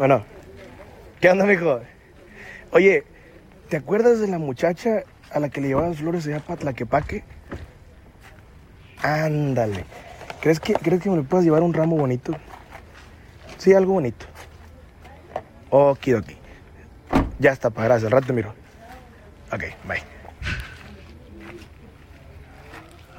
Bueno, ¿qué onda, mijo? Oye, ¿te acuerdas de la muchacha a la que le llevaban flores allá para Tlaquepaque? Ándale. ¿Crees que me le puedas llevar un ramo bonito? Sí, algo bonito. Okidoki. Ya está, pa, gracias. Al rato te miro. Ok, bye.